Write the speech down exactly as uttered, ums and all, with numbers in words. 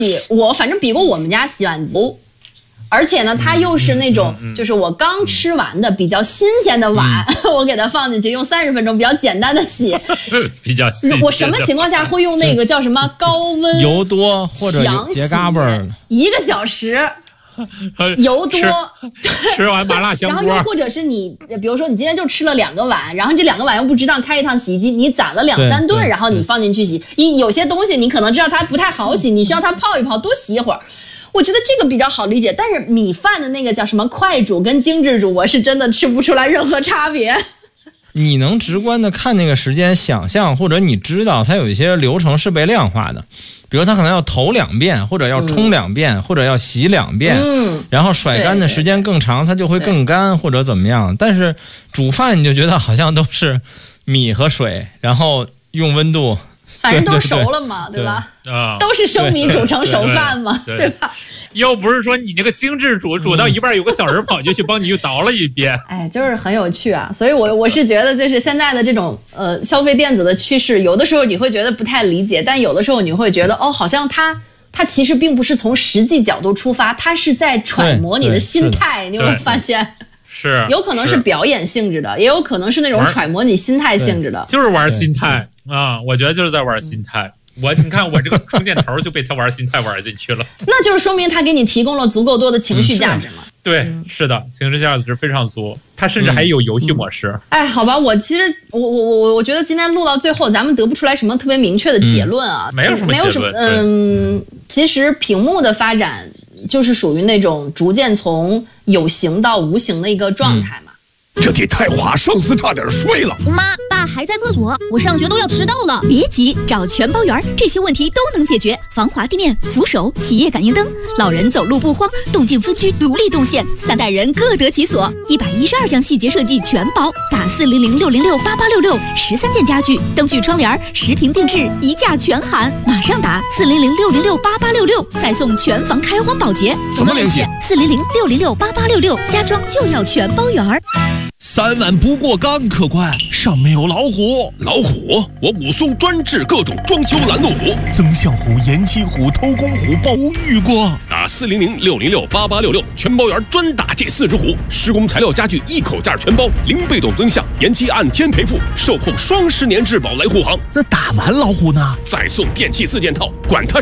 我反正比过我们家洗碗机。而且呢，它又是那种，嗯嗯嗯、就是我刚吃完的比较新鲜的碗，嗯、我给它放进去，用三十分钟比较简单的洗。 比较新鲜的。 我什么情况下会用那个叫什么高温油多或者结嘎巴？ 一个小时，油多， 吃, 吃完麻辣香锅。 然后又或者是你，比如说你今天就吃了两个碗，然后这两个碗又不值当开一趟洗衣机，你攒了两三顿，然后你放进去洗。一有些东西你可能知道它不太好洗，你需要它泡一泡，多洗一会儿。我觉得这个比较好理解，但是米饭的那个叫什么快煮跟精致煮，我是真的吃不出来任何差别。 你能直观的看那个时间，想象或者你知道它有一些流程是被量化的，比如它可能要投两遍，或者要冲两遍，嗯、或者要洗两遍，嗯，然后甩干的时间更长，它就会更干或者怎么样。但是煮饭你就觉得好像都是米和水，然后用温度。 反正都熟了嘛， 对, 对, 对吧？啊，都是生米煮成熟饭嘛， 对, 对, 对, 对吧？ 又不是说你那个精致煮煮到一半，有个小人跑进去帮你又倒了一遍。 哎，就是很有趣啊！所以我我是觉得，就是现在的这种呃消费电子的趋势，有的时候你会觉得不太理解，但有的时候你会觉得哦，好像它它其实并不是从实际角度出发，它是在揣摩你的心态。你有没有发现？ 是， 有可能是表演性质的，也有可能是那种揣摩你心态性质的， 就是玩心态啊！我觉得就是在玩心态。我你看我这个充电头就被他玩心态玩进去了， 那就是说明他给你提供了足够多的情绪价值嘛？ 嗯、对、嗯，是的，情绪价值非常足，它甚至还有游戏模式。 嗯嗯、哎，好吧，我其实我我我我觉得今天录到最后，咱们得不出来什么特别明确的结论啊， 嗯、没有什么结论， 没有什么，嗯，其实屏幕的发展就是属于那种逐渐从有形到无形的一个状态嘛。嗯这得太滑，上司差点睡了。 妈，爸还在厕所，我上学都要迟到了。别急，找全包园，这些问题都能解决。防滑地面、扶手、企业感应灯，老人走路不慌，动静分区独立动线，三代人各得其所。一百一十二项细节设计全包，打四零零六零六八八六六，十三件家具、灯具、窗帘、十平定制，一价全含。马上打四零零六零六八八六六，再送全房开荒保洁。 怎么联系？ 四零零六零六八八六六，家装就要全包园。 三碗不过岗，客官，上面有老虎。老虎？我武松专治各种装修拦路虎，增相虎、延期虎、偷工虎、包遇过。打四零零六零六八八六六，全包园专打这四只虎。施工材料家具一口价全包，零被动增项，延期按天赔付，售后双十年质保来护航。那打完老虎呢？再送电器四件套，管它。